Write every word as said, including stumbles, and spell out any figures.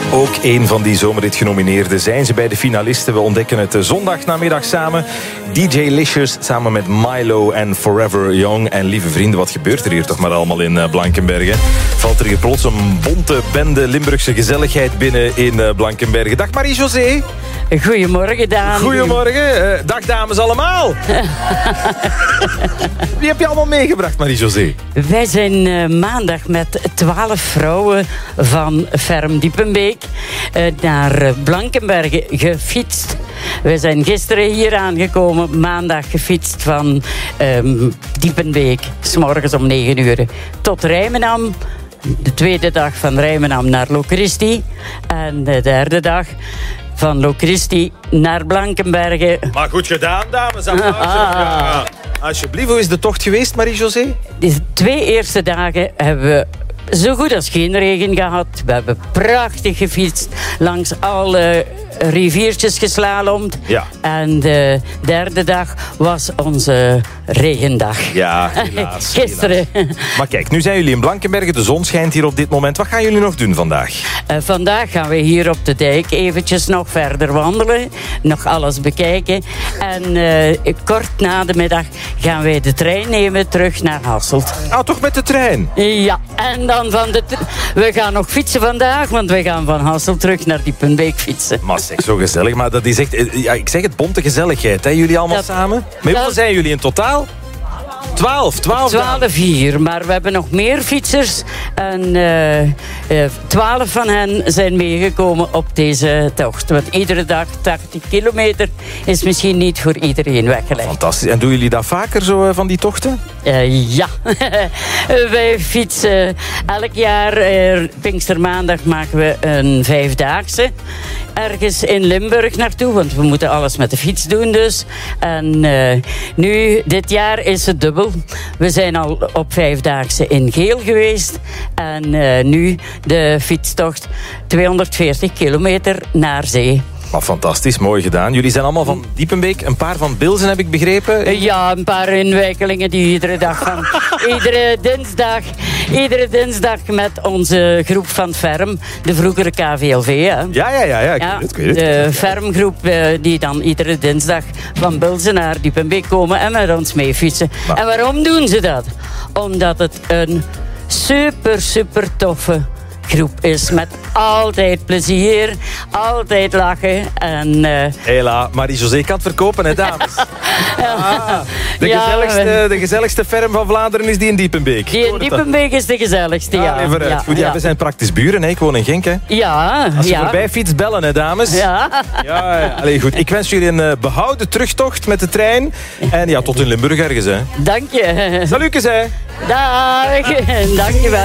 Ook een van die zomerrit genomineerden zijn ze bij de finalisten. We ontdekken het zondagnamiddag samen. D J Licious samen met Milo en Forever Young. En lieve vrienden, wat gebeurt er hier toch maar allemaal in Blankenberge? Valt er hier plots een bonte bende Limburgse gezelligheid binnen in Blankenberge. Dag Marie-José. Goedemorgen, dames. Goedemorgen. Uh, dag dames allemaal. Wie heb je allemaal meegebracht, Marie-José? Wij zijn uh, maandag met twaalf vrouwen van Ferm Diepenbeek uh, naar Blankenberge gefietst. We zijn gisteren hier aangekomen, maandag gefietst van um, Diepenbeek, 's morgens om negen uur tot Rijmenam. De tweede dag van Rijmenam naar Locristi. En de derde dag van Locristi naar Blankenberge. Maar goed gedaan, dames. Ah. Alsjeblieft, hoe is de tocht geweest, Marie-José? De twee eerste dagen hebben we zo goed als geen regen gehad. We hebben prachtig gefietst, langs alle riviertjes geslalomd. Ja. En de derde dag was onze regendag. Ja, helaas. Gisteren. Helaas. Maar kijk, nu zijn jullie in Blankenberge. De zon schijnt hier op dit moment. Wat gaan jullie nog doen vandaag? Uh, vandaag gaan we hier op de dijk eventjes nog verder wandelen. Nog alles bekijken. En uh, kort na de middag gaan wij de trein nemen terug naar Hasselt. Ah, toch met de trein? Ja, en dan van de... We gaan nog fietsen vandaag, want we gaan van Hasselt terug naar Diepenbeek fietsen. Maar zeg, zo gezellig. Maar dat is echt... Ja, ik zeg het, bonte gezelligheid, hè? Jullie allemaal dat, samen. Maar hoeveel zijn jullie in totaal? Twaalf, twaalf. Twaalf hier, maar we hebben nog meer fietsers. En uh, uh, twaalf van hen zijn meegekomen op deze tocht. Want iedere dag tachtig kilometer is misschien niet voor iedereen weggelegd. Fantastisch. En doen jullie dat vaker, zo van die tochten? Uh, ja. Wij fietsen elk jaar, uh, Pinkstermaandag maken we een vijfdaagse. Ergens in Limburg naartoe, want we moeten alles met de fiets doen dus. En uh, nu, dit jaar is het dubbel. We zijn al op vijfdaagse in Geel geweest. En uh, nu de fietstocht tweehonderdveertig kilometer naar zee. Maar fantastisch, mooi gedaan. Jullie zijn allemaal van Diepenbeek. Een paar van Bilzen, heb ik begrepen. Ja, een paar inwijkelingen die iedere dag van... iedere dinsdag... Iedere dinsdag met onze groep van Ferm. De vroegere K V L V, hè. Ja, ja, ja. ja, ik ja weet het, ik weet het. De Fermgroep uh, die dan iedere dinsdag van Bilzen naar Diepenbeek komen en met ons mee fietsen. Maar. En waarom doen ze dat? Omdat het een super, super toffe groep is. Met altijd plezier, altijd lachen. En, uh... Hela, Marie-José kan het verkopen, hè, dames? Ah, de, ja, gezelligste, we... de gezelligste ferm van Vlaanderen is die in Diepenbeek. Die in Diepenbeek is de gezelligste, ja. Ah, even ja, Goed, ja, ja. we zijn praktisch buren, hè. Ik woon in Genk, hè. Ja, Als je ja. voorbij fietst, bellen, hè, dames. Ja. Ja, ja. Allee, goed. Ik wens jullie een uh, behouden terugtocht met de trein. En ja, tot in Limburg ergens, hè. Dank je. Salutjes, hè. Dag. Dank je wel.